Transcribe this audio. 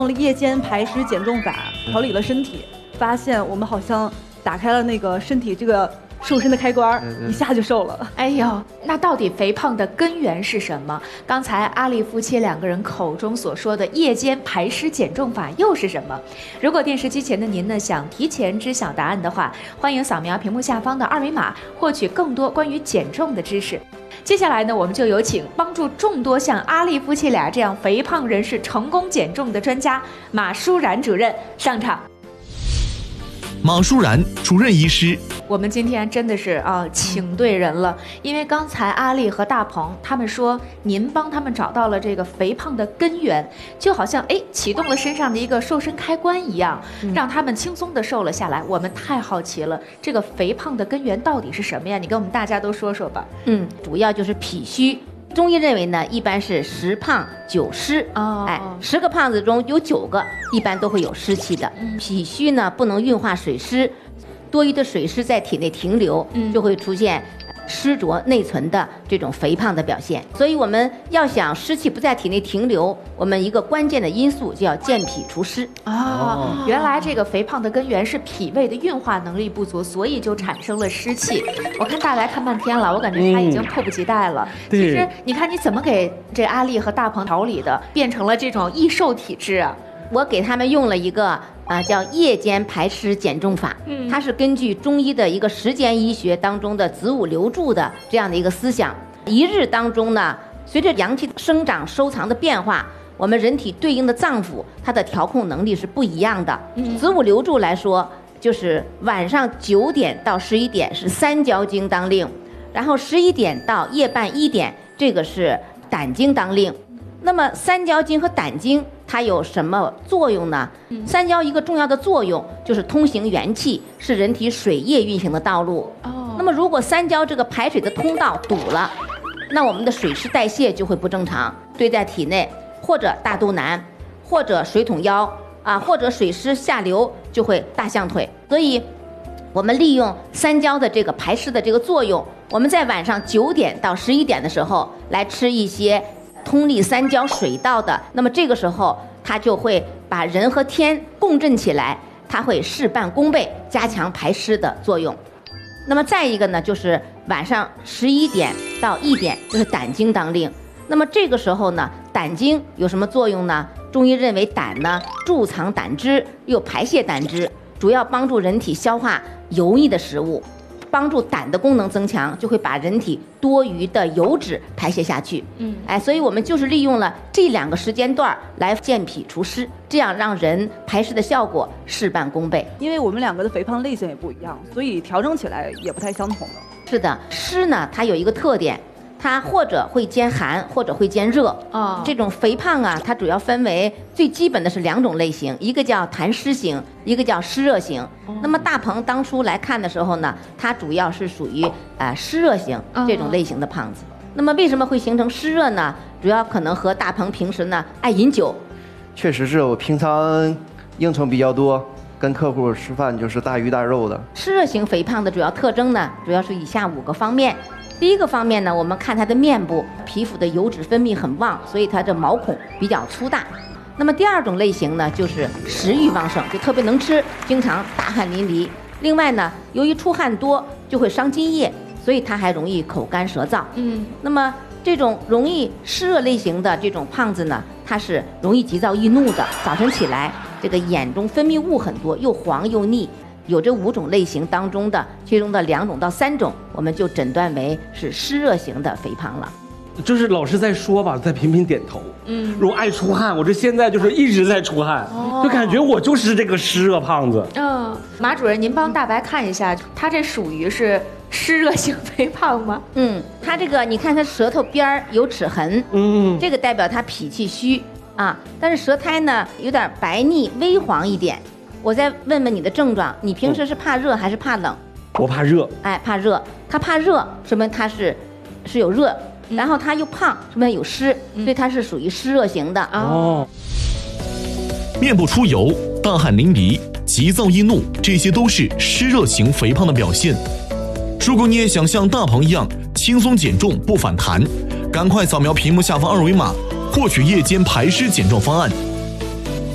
用了夜间排湿减重法调理了身体，发现我们好像打开了那个身体这个瘦身的开关，一下就瘦了。 哎呦，那到底肥胖的根源是什么？刚才阿丽夫妻两个人口中所说的夜间排湿减重法又是什么？如果电视机前的您呢想提前知晓答案的话，欢迎扫描屏幕下方的二维码，获取更多关于减重的知识。接下来呢，我们就有请帮助众多像阿丽夫妻俩这样肥胖人士成功减重的专家马舒然主任上场。 马舒然主任医师， 我们今天真的是请对人了，因为刚才阿丽和大鹏他们说您帮他们找到了这个肥胖的根源，就好像启动了身上的一个瘦身开关一样，让他们轻松的瘦了下来。我们太好奇了，这个肥胖的根源到底是什么呀？你跟我们大家都说说吧。 主要就是脾虚。中医认为呢，一般是10胖9湿，10个胖子中有9个一般都会有湿气的。脾虚呢不能运化水湿，多余的水湿在体内停留，就会出现湿浊内存的这种肥胖的表现。所以我们要想湿气不在体内停留，我们一个关键的因素就要健脾除湿。 原来这个肥胖的根源是脾胃的运化能力不足，所以就产生了湿气。我看大白看半天了，我感觉他已经迫不及待了。其实你看你怎么给这阿丽和大鹏调理的，变成了这种易瘦体质啊？ 我给他们用了一个叫夜间排湿减重法，它是根据中医的一个时间医学当中的子午流注的这样的一个思想。一日当中呢，随着阳气生长收藏的变化，我们人体对应的脏腑它的调控能力是不一样的。子午流注来说，就是晚上9点到11点是三焦经当令，然后11点到夜半1点这个是胆经当令。那么三焦经和胆经它有什么作用呢？三焦一个重要的作用就是通行元气，是人体水液运行的道路。那么如果三焦这个排水的通道堵了，那我们的水湿代谢就会不正常，堆在体内，或者大肚腩，或者水桶腰或者水湿下流就会大象腿。所以我们利用三焦的这个排湿的这个作用，我们在晚上9点到11点的时候来吃一些通利三焦水道的，那么这个时候它就会把人和天共振起来，它会事半功倍，加强排湿的作用。那么再一个呢，就是晚上11点到1点就是胆经当令。那么这个时候呢，胆经有什么作用呢？中医认为胆呢贮藏胆汁，又排泄胆汁，主要帮助人体消化油腻的食物，帮助胆的功能增强，就会把人体多余的油脂排泄下去。所以我们就是利用了这2个时间段来健脾除湿，这样让人排湿的效果事半功倍。 因为我们2个的肥胖类型也不一样，所以调整起来也不太相同的。 是的，湿呢它有一个特点，它或者会兼寒，或者会兼热。这种肥胖它主要分为最基本的是2种类型，一个叫痰湿型，一个叫湿热型。那么大鹏当初来看的时候呢，它主要是属于湿热型这种类型的胖子。那么为什么会形成湿热呢？主要可能和大鹏平时呢爱饮酒。 确实是我平常应酬比较多，跟客户吃饭就是大鱼大肉的。 湿热型肥胖的主要特征呢，主要是以下5个方面。第一个方面呢，我们看它的面部皮肤的油脂分泌很旺，所以它的毛孔比较粗大。那么第2种类型呢，就是食欲旺盛，就特别能吃，经常大汗淋漓。另外呢，由于出汗多就会伤津液，所以它还容易口干舌燥。那么这种容易湿热类型的这种胖子呢，它是容易急躁易怒的，早晨起来这个眼中分泌物很多，又黄又腻。有这5种类型当中的其中的2种到3种，我们就诊断为是湿热型的肥胖了。 就是老师在说吧，在频频点头。如果爱出汗，我这现在就是一直在出汗，就感觉我就是这个湿热胖子。 马主任，您帮大白看一下，他这属于是湿热型肥胖吗？ 他这个你看他舌头边有齿痕，这个代表他脾气虚但是舌苔呢有点白腻微黄一点。我再问问你的症状，你平时是怕热还是怕冷？ 我怕热。 怕热。他怕热，说明他是有热，然后他又胖，说明有湿，所以他是属于湿热型的。 面部出油、大汗淋漓、急躁易怒，这些都是湿热型肥胖的表现。如果你也想像大鹏一样轻松减重不反弹，赶快扫描屏幕下方2维码，获取夜间排湿减重方案。